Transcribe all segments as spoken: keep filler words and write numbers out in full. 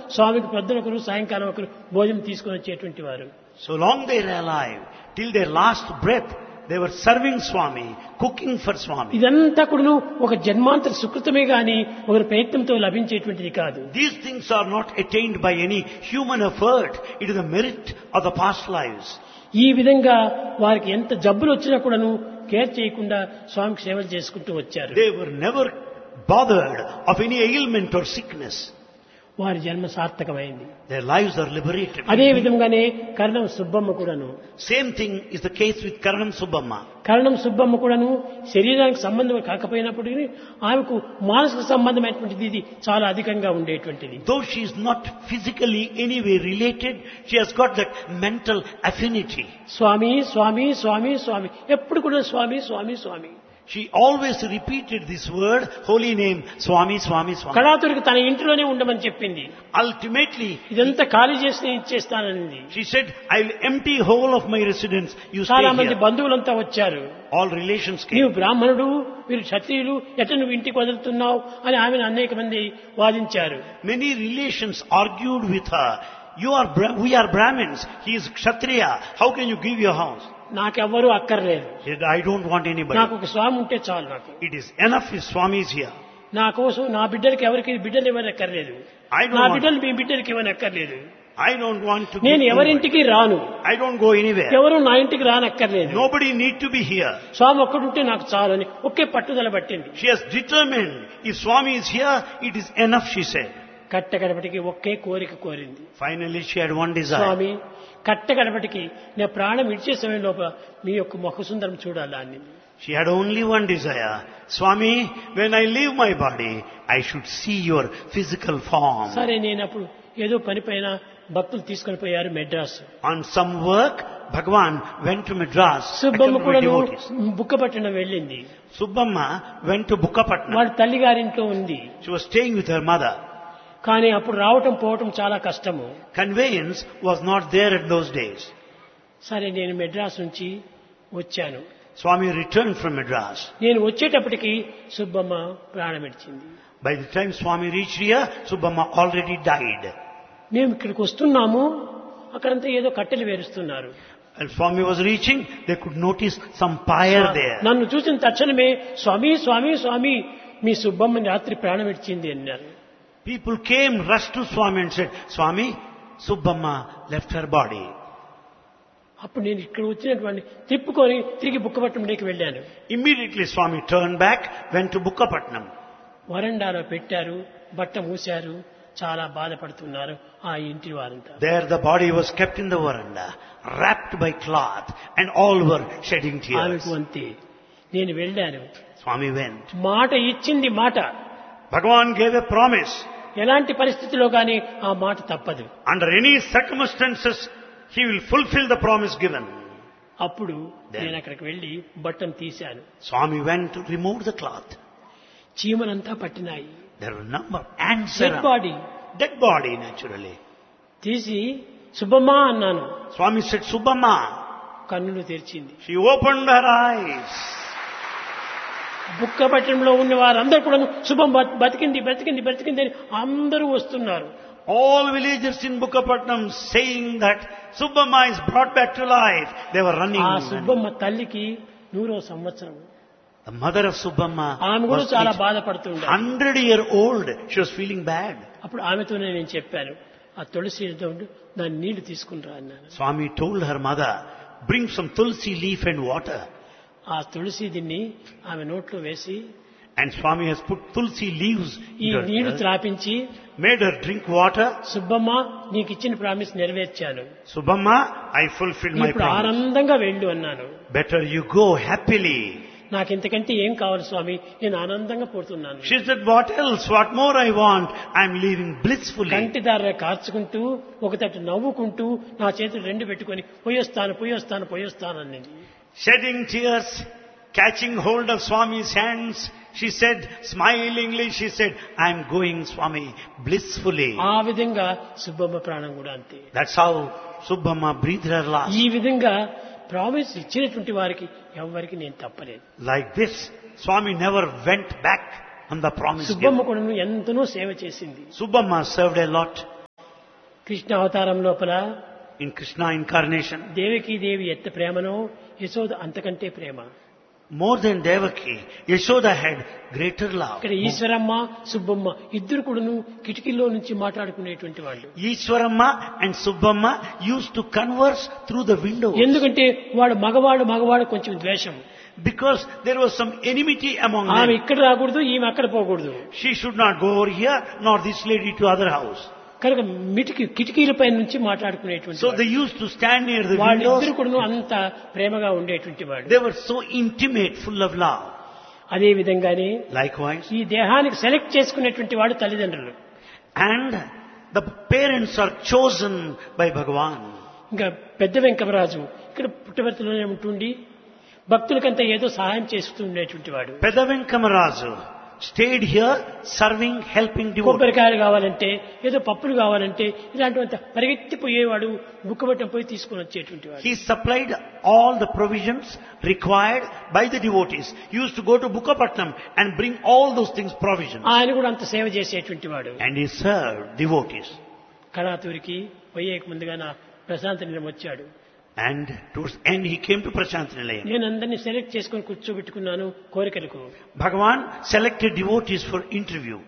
స్వామికి పొద్దున ఒకరు సాయంకాలం ఒకరు భోజనం తీసుకొని వచ్చేటువంటి వారు. So long they were alive, till their last breath, they were serving Swami, cooking for Swami. ఇదంతా కూడా ఒక జన్మాంతర సుకృతమే గాని ఒకరి ప్రయత్నంతో లభించేటువంటిది కాదు. These things are not attained by any human effort. It is the merit of the past lives. ఈ విధంగా వారికి ఎంత జబ్బులు వచ్చినా కూడాను కేర్ చేయకుండా స్వామికి సేవలు చేసుకుంటూ వచ్చారు. They were never bothered of any ailment or sickness. వారి జన్మ సార్థకమైంది. Their lives are liberated. అదే విధంగానే కరణం సుబ్బమ్మ కూడాను. Same thing is the case with Karanam Subbamma. కరణం సుబ్బమ్మ కూడాను శరీరానికి సంబంధం కాకపోయినప్పటికీ ఆమెకు మానసిక సంబంధమైనటువంటిది ఇది చాలా అధికంగా ఉండేటువంటిది. Though she is not physically anyway related, she has got that mental affinity. స్వామి స్వామి స్వామి స్వామి ఎప్పుడు కూడా స్వామి స్వామి స్వామి. She always repeated this word, holy name, Swami, Swami, Swami. కళాతుడికి తన ఇంటిలోనే ఉండమని చెప్పింది. Ultimately, ఇదంతా ఖాళీ చేసి ఇచ్చేస్తానని. she said, I'll empty whole of my residence. You stay చాలా మంది here. బంధువులంతా వచ్చారు. All relations నీవు came. బ్రాహ్మణుడు వీరు క్షత్రియులు ఎట్ట నువ్వు ఇంటికి వదులుతున్నావు అని ఆమెను అనేక మంది వాదించారు. Many relations argued with her. You are, Bra- we are Brahmins. He is Kshatriya. How can you give your house? నాకెవ్వరూ అక్కర్లేదు. She said, I don't want anybody. నాకు ఒక స్వామి ఉంటే చాలు. నాకు It is enough if Swami is here. నా కోసం నా బిడ్డలకి ఎవరికి బిడ్డలు ఇవ్వని అక్కర్లేదు. I don't నా want- బిడ్డలు మీ బిడ్డలకి ఇవ్వని అక్కర్లేదు. I don't want to నేను give ఎవరింటికి రాను. anybody. I don't go anywhere. ఎవరు నా ఇంటికి రానక్కర్లేదు. Nobody need to be here. స్వామి ఒక్కడుంటే నాకు చాలు అని ఒకే పట్టుదల పట్టింది. She has determined, if Swami is here, it is enough, she said. కట్టగడపటికి ఒకే కోరిక కోరింది. Finally, she had one desire. స్వామి కట్టగడపటికి నేను ప్రాణం ఇచ్చే సమయం లోపల మీ యొక్క ముఖ సుందరం చూడాలా అని. She had only one desire. Swami, when I leave my body, I should see your physical form. సరే నేను అప్పుడు ఏదో పని పైన భక్తులు తీసుకొని పోయారు Madras. On some work, Bhagavan went to Madras. Subbamma accompanied కూడా by devotees. బుక్కపట్నం వెళ్ళింది. Subbamma went to Bukkapatnam. వాడి తల్లి గారింట్లో ఉంది. She was staying with her mother. కానీ అప్పుడు రావటం పోవటం చాలా కష్టము. Conveyance was not there in those days. సరే నేను మెడ్రాస్ నుంచి వచ్చాను. Swami returned from Madras. నేను వచ్చేటప్పటికి సుబ్బమ్మ ప్రాణం విడిచింది. By the time Swami reached here, Subbamma already died. మేము ఇక్కడికి వస్తున్నాము, అక్కడంతా ఏదో కట్టెలు వేరుస్తున్నారు. As Swami was reaching, they could notice some pyre there. నన్ను చూసిన తక్షణమే స్వామి స్వామి స్వామి మీ సుబ్బమ్మని రాత్రి ప్రాణం విడిచింది అన్నారు. People came, rushed to Swami and said, Swami, Subbamma left her body. అప్పుడు నేను ఇక్కడ వచ్చినటువంటి తిప్పుకొని తిరిగి బుక్కపట్నంలోకి వెళ్ళాను. Immediately Swami turned back, went to Bukkapatnam. వరండాలో పెట్టారు, బట్ట మూశారు, చాలా బాధపడుతున్నారు ఆ ఇంటి వారంతా. There the body was kept in the veranda, wrapped by cloth, and all were shedding tears. ఆమెకు అంతే. నేను వెళ్ళాను. Swami went. మాట ఇచ్చింది మాట. Bhagavan gave a promise. ఎలాంటి పరిస్థితిలో కానీ ఆ మాట తప్పదు. Under any circumstances, he will fulfill the promise given. అప్పుడు నేను అక్కడికి వెళ్ళి బట్టను తీశాను. Swami went to remove the cloth. చీమలంతా పట్టినాయి. There were a number of ants dead around. Body Dead body, naturally. తీసి సుబ్బమ్మ అన్నాను. Swami said, Subbamma. కన్నులు తెరిచింది. She opened her eyes. బుక్కపట్నంలో ఉన్న వారందరూ కూడా శుభం బతికింది బతికింది బతికింది అని అందరూ వస్తున్నారు. All villagers in Bukkapatnam saying that Subbamma is brought back to life. They were running. ఆ సుబ్బమ్మ తల్లికి నూరో సంవత్సరం. The mother of Subbamma ఆమె కూడా was చాలా బాధపడుతుండే. hundred year old. She was feeling bad. అప్పుడు ఆమెతోనే నేను చెప్పాను, ఆ తులసి దాని నీళ్లు తీసుకునిరా అన్నాను. Swami told her mother, bring some tulsi leaf and water. ఆ తులసి దీన్ని ఆమె నోట్లో వేసి, and Swami has put tulsi leaves ఈ in her నీళ్లు ear, త్రాపించి, made her drink water. Subbamma నీకు ఇచ్చిన promise నెరవేర్చాను. Subbamma, I fulfilled my ఇప్పుడు promise. ఆనందంగా వెళ్ళు అన్నాను. Better you go happily. నాకు ఇంతకంటే ఏం కావాలి స్వామి, నేను ఆనందంగా పోతున్నాను. She said, what else? What more I want? I'm leaving blissfully. కంటిదార కార్చుకుంటూ ఒకతట్టు నవ్వుకుంటూ నా చేతులు రెండు పెట్టుకొని పోయొస్తాను పోయొస్తాను పోయొస్తాను అన్నది. Shedding tears, catching hold of Swami's hands, she said, smilingly, she said, I'm going, Swami, blissfully. ఆ విధంగా సుబ్బమ్మ ప్రాణం కూడా అంతే. That's how Subbamma breathed her last. ఈ విధంగా ప్రామిస్ ఇచ్చినటువంటి వారికి ఎవరికి నేను తప్పలేదు. Like this, Swami never went back on the promise Subbamma given. కూడా ఎంతనో సేవ చేసింది. Subbamma served a lot. Krishna అవతారం లోపల In Krishna incarnation, దేవకీ దేవి ఎంత ప్రేమనో యశోద అంతకంటే ప్రేమ. more than Devaki, Yashoda had greater love. ఇక్కడ ఈశ్వరమ్మ సుబ్బమ్మ ఇద్దరు కూడాను కిటికీలో నుంచి మాట్లాడుకునేటువంటి వాళ్ళు. Ishwaramma and Subbamma used to converse through the window. ఎందుకంటే వాడు మగవాడు మగవాడు కొంచెం ద్వేషం. Because there was some enmity among ఆమె them. ఇక్కడ రాకూడదు, ఈమె అక్కడ పోకూడదు. She should not go over here, nor this lady to other house. కనుక మిటికి కిటికీలపై నుంచి మాట్లాడుకునేటువంటి So they used to stand near the వాళ్ళిద్దరు windows. కూడాను అంత ప్రేమగా ఉండేటువంటి వాడు. They were so intimate, full of love. అదే విధంగానే Likewise, ఈ దేహానికి సెలెక్ట్ చేసుకునేటువంటి వాడు తల్లిదండ్రులు. and the parents are chosen by Bhagavan. ఇంకా పెద్ద వెంకమరాజు ఇక్కడ పుట్టవర్తిలోనే ఉంటుండి భక్తులకంతా ఏదో సహాయం చేస్తూ ఉండేటువంటి వాడు. Pedavenkamarazu stayed here serving, helping devotees. కొబ్బరికాయలు కావాలంటే ఏదో పప్పులు కావాలంటే ఇలాంటివంత పరిగెత్తిపోయేవాడు బుక్కబట్టం పోయి తీసుకొని వచ్చేటువంటి వాడు. He supplied all the provisions required by the devotees. He used to go to Bukkapatnam and bring all those things, provisions. ఆయన కూడా అంత సేవ చేసేటువంటి వాడు. And he served devotees. కళాతూరికి పోయేక ముందుగా నా ప్రశాంత నిలయం వచ్చాడు. And towards the end he came to Prashant Nilayam. నేను అందరినీ సెలెక్ట్ చేసుకొని కూర్చోబెట్టుకున్నాను కోరికలకు. Bhagavan selected devotees for interview.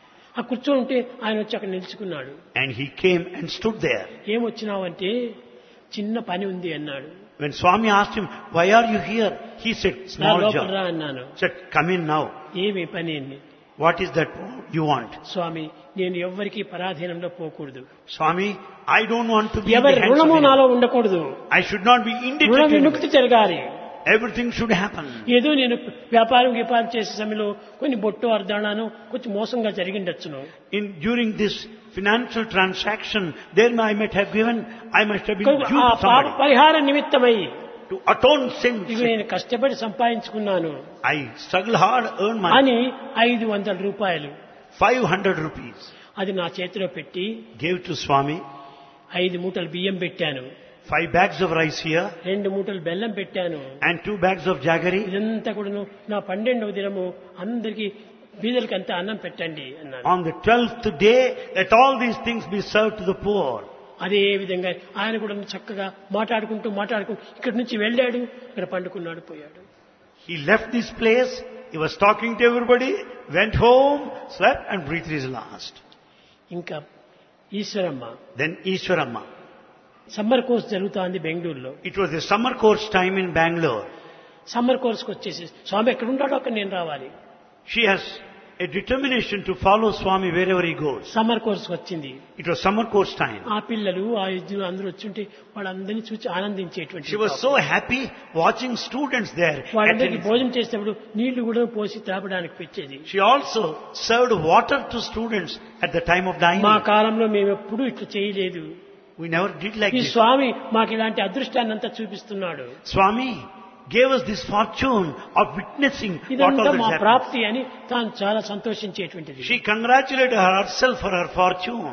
ఆ కూర్చొని ఉంటే ఆయన వచ్చి అక్కడ నిలుచుకున్నాడు. And he came and stood there. ఏమొచ్చినావంటే చిన్న పని ఉంది అన్నాడు. When Swami asked him, why are you here? He said, నా small లోపల రా job. అన్నాను. Said, come in now. ఏమి పని అని. What is that you want? స్వామి నేను ఎవ్వరికీ పరాధీనంలో పోకూడదు. Swami, I don't want to be in ఎవరి the hands of రుణము anyone. నాలో ఉండకూడదు. I should not be రుణ indebted. విముక్తి జరగాలి. Everything should happen. ఏదో నేను వ్యాపారం వ్యాపారం చేసే సమయంలో కొన్ని బొట్టు అర్ధానాను కొంచెం మోసంగా జరిగిండొచ్చును. In during this financial transaction, there I might have given, I must have been due ఆ to పాప somebody. పరిహార నిమిత్తమై To atone sins, ఇవి నేను కష్టపడి సంపాదించుకున్నాను I struggle hard, earn money. అని ఐదు వందల రూపాయలు five hundred rupees. అది నా చేతిలో పెట్టి Gave to Swami. ఐదు మూటలు బియ్యం పెట్టాను, Five bags of rice here. రెండు మూటలు బెల్లం పెట్టాను. And two bags of jaggery. ఇదంతా కూడాను నా పన్నెండవ దినము అందరికి బీదలకి అంతా అన్నం పెట్టండి అన్నాను. On the twelfth day, let all these things be served to the poor. అదే విధంగా ఆయన కూడా చక్కగా మాట్లాడుకుంటూ మాట్లాడుకుంటూ ఇక్కడి నుంచి వెళ్ళాడు, ఇక్కడ పండుకున్నాడు, పోయాడు. He left this place, he was talking to everybody, went home, slept and breathed his last. ఇంకా Eshwaramma Then Ishwaramma. Summer course జరుగుతోంది బెంగళూరులో. It was the summer course time in Bangalore. Summer కోర్స్కి వచ్చేసి స్వామి ఎక్కడ ఉంటాడో అక్కడ నేను రావాలి. She has a determination to follow Swami wherever he goes. Summer కోర్స్కి వచ్చింది. It was summer course time. ఆ పిల్లలు ఆ ఇద్దరు అందరూ వచ్చుంటే వాళ్ళందరినీ చూసి ఆనందించేటువంటి She was so happy watching students there. వాళ్ళందరికీ attending. భోజనం చేసేటప్పుడు నీళ్లు కూడా పోసి తాపడానికి పెట్టేది. She also served water to students at the time of dining. మా కాలంలో మేము ఎప్పుడూ ఇట్లా చేయలేదు. We never did like ఈ this. స్వామి మాకు ఇలాంటి అదృష్టాన్ని అంతా చూపిస్తున్నాడు. Swami gave us this fortune of witnessing what ఇదంతా all this మా happened. ప్రాప్తి అని తాను చాలా సంతోషించేటువంటిది. She congratulated herself for her fortune.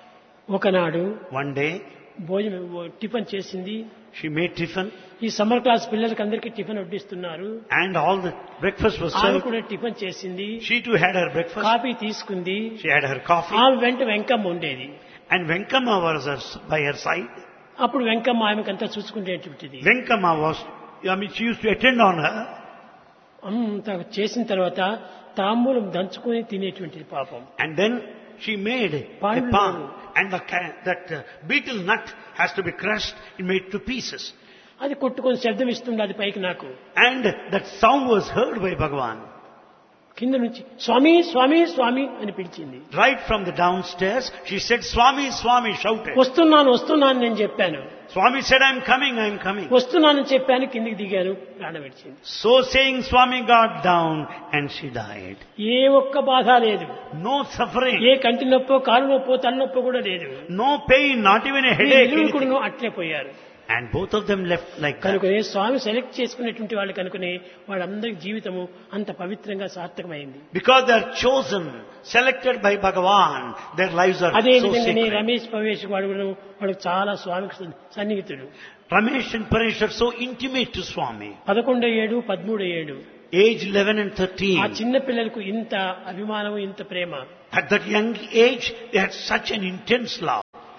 ఒకనాడు One day, భోజనం టిఫిన్ చేసింది. she made tiffin ఈ సమ్మర్ క్లాస్ పిల్లలకి అందరికీ tiffin వడ్డిస్తున్నారు. and all the breakfast was ఆమె served. కూడా టిఫిన్ చేసింది, She too had her breakfast. Coffee తీసుకుంది. She had her coffee. ఆమె వెంట వెంకమ్మ ఉండేది. And Venkama was her, by her side. అప్పుడు Venkamma ఆమెకంతా చూసుకునేటువంటిది. Venkama was, I mean, she used to attend on her. అంత చేసిన తర్వాత తాంబూలం దంచుకొని తినేటువంటిది పాపం. And then she made a Pandu. palm. And the, ca- that uh, beetle nut has to be crushed and made to pieces. అది కొట్టుకొని శబ్దం ఇస్తుంది అది పైకి నాకు. And that sound was heard by Bhagavan. కింద నుంచి స్వామి స్వామి స్వామి అని పిలిచింది. Right from the downstairs, she said, Swami, Swami, shouted. వస్తున్నాను వస్తున్నాను నేను చెప్పాను. Swami said, I'm coming, I'm coming. వస్తున్నానని చెప్పాను, కిందికి దిగాను, ప్రాణం విడిచింది. So saying, Swami got down and she died. ఏ ఒక్క బాధ లేదు, No suffering, ఏ కంటి నొప్పో కాలు నొప్పో తలనొప్పో కూడా లేదు. no pain, not even a headache. ఇరువురు anything. కూడా అట్లే పోయారు. And both of them left like that. కనుకనే స్వామి సెలెక్ట్ చేసుకునేటువంటి వాళ్ళు కనుకనే వాళ్ళందరి జీవితము అంత పవిత్రంగా సార్థకమైంది. Because they are chosen, selected by Bhagavan, their lives are అదే so విధంగానే sacred. రమేష్ పవేష్ వాడు కూడా వాడు చాలా స్వామికి సన్నిహితుడు. Ramesh and Paresh are so intimate to Swami. పదకొండో ఏడు పదమూడో ఏడు Age eleven and ఆ thirteen. చిన్న పిల్లలకు ఇంత అభిమానం, ఇంత ప్రేమ. At that young age, they had such an intense love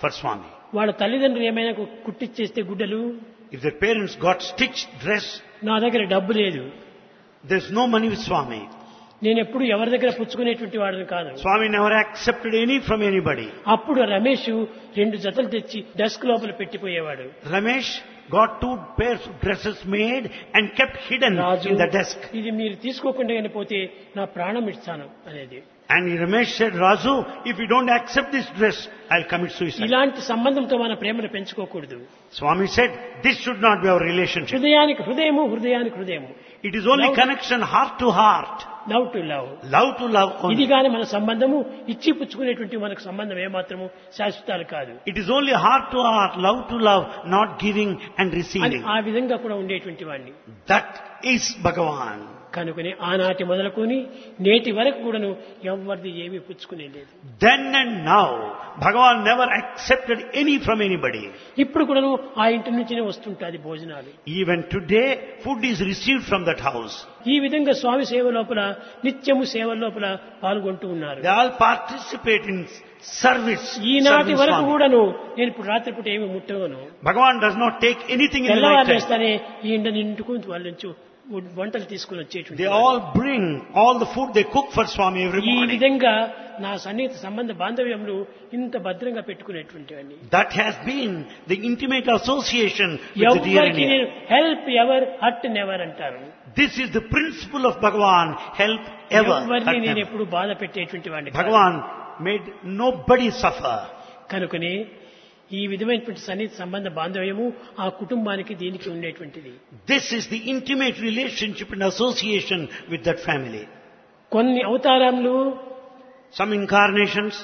for Swami. వాళ్ళ తల్లిదండ్రులు ఏమైనా కు- కుట్టిచ్చేస్తే గుడ్డలు, If their parents got stitched dress, నా దగ్గర డబ్బు లేదు, there's no money with Swami. నేను ఎప్పుడు ఎవరి దగ్గర పుచ్చుకునేటువంటి వాడిని కాదు. Swami never accepted any from anybody. అప్పుడు రమేష్ రెండు జతలు తెచ్చి డెస్క్ లోపల పెట్టిపోయేవాడు. Ramesh got two pairs of dresses made and kept hidden Raju, in the desk. ఇది మీరు తీసుకోకుండా కానీ పోతే నా ప్రాణం ఇస్తాను అనేది. And Ramesh said, Raju, if you don't accept this dress, I'll commit suicide. ఇలాంటి సంబంధంతో మన ప్రేమను పెంచుకోకూడదు. Swami said, this should not be our relationship. హృదయానికి హృదయము, హృదయానికి హృదయము, It is only Love- connection heart to heart. Love to love. Love to love ఇది only. కానీ మన సంబంధము ఇచ్చి పుచ్చుకునేటువంటి మనకు సంబంధం ఏమాత్రము శాశ్వతాలు కాదు It is only heart to heart, love to love, not giving and అని receiving. ఆ విధంగా కూడా ఉండేటువంటి వాడిని. That is Bhagavan. కనుకని ఆనాటి మొదలుకొని నేటి వరకు కూడాను ఎవరిది ఏమీ పుచ్చుకునే లేదు. Then and now, Bhagavan never accepted any from anybody. ఇప్పుడు కూడాను ఆ ఇంటి నుంచినే వస్తుంటాది భోజనాలు. Even today, food is received from that house. ఈ విధంగా స్వామి సేవ లోపల నిత్యము సేవ లోపల పాల్గొంటూ ఉన్నారు. They all participate in service. ఈనాటి serving వరకు Swami. కూడాను నేను ఇప్పుడు రాత్రిపూట ఏమి ముట్టవను. Bhagavan does not take anything in the తెల్లవారు night time. వేస్తానే ఈ ఇంట నిండుకు వాళ్ళ నుంచి వంటలు తీసుకుని వచ్చేటువంటి They all bring all the food they cook for Swami every ఈ morning. విధంగా నా సన్నిహిత సంబంధ బాంధవ్యములు ఇంత భద్రంగా పెట్టుకునేటువంటి వాడిని. That has been the intimate association with the dear and ఎవరికి near. నేను హెల్ప్ ఎవర్ హర్ట్ నెవర్ అంటారు. This is the principle of Bhagavan, help ever. ఎవరిని hurt నేను never. ఎప్పుడు బాధ పెట్టేటువంటి వాడిని కాదు. Bhagavan made nobody suffer. కనుకనే ఈ విధమైనటువంటి సన్నిహిత సంబంధ బాంధవ్యము ఆ కుటుంబానికి దీనికి ఉండేటువంటిది. This is the intimate relationship and association with that family. కొన్ని అవతారములు Some incarnations,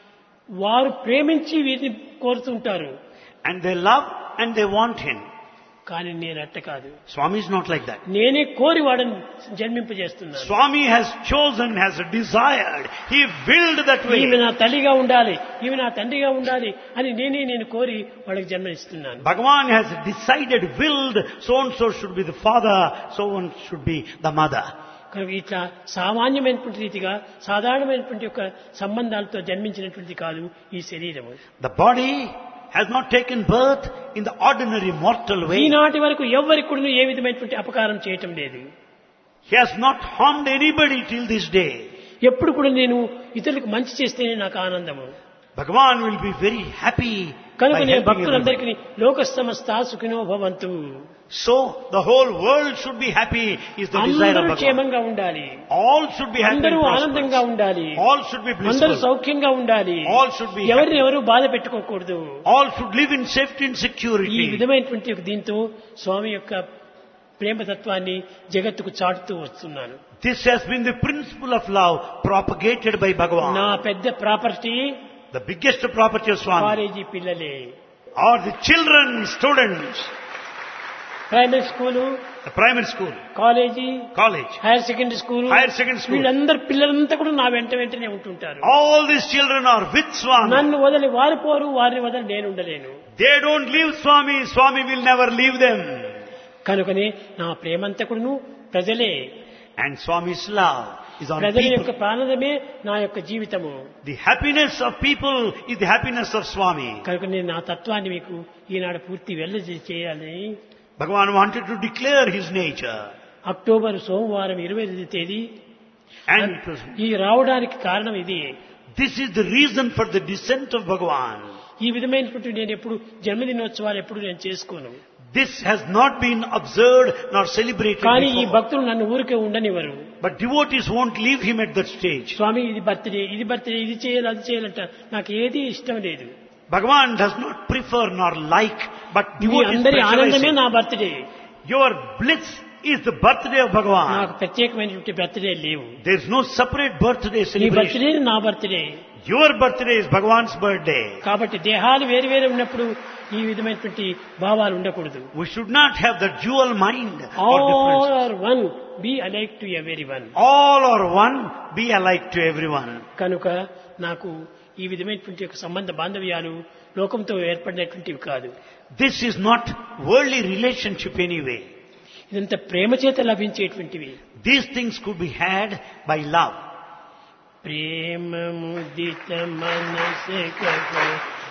వారు ప్రేమించి వీరిని కోరుతుంటారు, and they love and they want him. కానీ నేను అట్ట కాదు. Swami is not like that. నేనే కోరి వాడని జన్మింపజేస్తున్నాను. Swami has chosen, has desired. He willed that way. ఈమె నా తల్లిగా ఉండాలి, ఈమె నా తండ్రిగా ఉండాలి అని నేనే నేను కోరి వాళ్ళకి జన్మనిస్తున్నాను. Bhagavan has decided, willed, so and so should be the father, so and should be the mother. కనుక ఇట్లా సామాన్యమైనటువంటి రీతిగా సాధారణమైనటువంటి యొక్క సంబంధాలతో జన్మించినటువంటి కాదు ఈ శరీరము. The body has not taken birth in the ordinary mortal way. ఈనాటి వరకు ఎవరికి కూడా ఏ విధమైనటువంటి అపకారం చేయటం లేదు. He has not harmed anybody till this day. ఎప్పుడు కూడా నేను ఇతరులకు మంచి చేస్తేనే నాకు ఆనందము. Bhagavan will be very happy by కనుక నేను helping everybody. భక్తులందరికీ లోక సమస్త సుఖినో భవంతు, So the whole world should be happy is the desire of అందరూ Bhagavan. క్షేమంగా ఉండాలి, All should be happy and అందరూ ఆనందంగా prosperous. ఉండాలి, All should be అందరూ blissful. సౌఖ్యంగా ఉండాలి, All should be ఎవరిని happy. ఎవరు బాధ పెట్టుకోకూడదు. All should live in safety and ఈ security. విధమైనటువంటి ఒక దీంతో స్వామి యొక్క ప్రేమతత్వాన్ని జగత్తుకు చాటుతూ వస్తున్నాను. This has been the principle of love propagated by నా Bhagavan. పెద్ద property The biggest property of Swami college పిల్లలే, are the children, students, primary school, the primary school, college, college. Hire secondary school, Higher secondary school. వీళ్ళందరూ పిల్లలంతా కూడా నా వెంట వెంటనే ఉంటుంటారు. All these children are with Swami. నన్ను వదిలి వారు పోరు, వారిని వదిలి నేను ఉండలేను. They don't leave Swami. Swami will never leave them. కనుకనే నా ప్రేమంతా కూడాను ప్రజలే. And Swami's love is on ప్రజల యొక్క people. ప్రాణమే నా యొక్క జీవితము. The happiness of people is the happiness of Swami. కనుక నేను నా తత్వాన్ని మీకు ఈనాడు పూర్తి వెళ్ళ చేయాలని Bhagavan wanted to declare his nature. October సోమవారం ఇరవై ఐదు తేదీ And it was, ఈ రావడానికి కారణం ఇది. this is the reason for the descent of Bhagavan. ఈ విధమైనటువంటి నేను ఎప్పుడు జన్మదినోత్సవాలు ఎప్పుడు నేను చేసుకోను. This has not been observed nor celebrated కానీ ఈ before. భక్తులు నన్ను ఊరికే ఉండనివ్వరు. But devotees won't leave him at that stage. స్వామి ఇది బర్త్డే, ఇది బర్త్డే, ఇది చేయాలి, అది చేయాలంట నాకు ఏది ఇష్టం లేదు. Bhagavan does not prefer nor like, but me devotees అందరి ఆనందమే specialize. నా birthday. Your bliss is the birthday of Bhagavan. నాకు ప్రత్యేకమైనటువంటి బర్త్డే లేవు. There is no separate birthday నీ celebration. బర్త్డే నా birthday. Your birthday is Bhagavan's birthday. కాబట్టి దేహాలు వేరు వేరు ఉన్నప్పుడు ఈ విధమైనటువంటి భావాలు ఉండకూడదు. We should not have the dual mind or all difference. Are one, be alike to every one. All are one, be alike to everyone. కనుక నాకు ఈ విధమైనటువంటి యొక్క సంబంధ బాంధవ్యాలు లోకంతో ఏర్పడినటువంటివి కాదు. This is not worldly relationship anyway. ఇదంతా ప్రేమ చేత లభించేటువంటివి. These things could be had by love. ప్రేమ ముదిత మనసే కహో